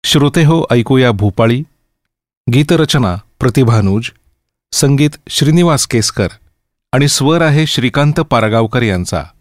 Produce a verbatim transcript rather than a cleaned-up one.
श्रोते हो, ऐकूया भूपाळी. गीतरचना प्रतिभानुज, संगीत श्रीनिवास केसकर आणि स्वर आहे श्रीकांत पारगावकर यांचा.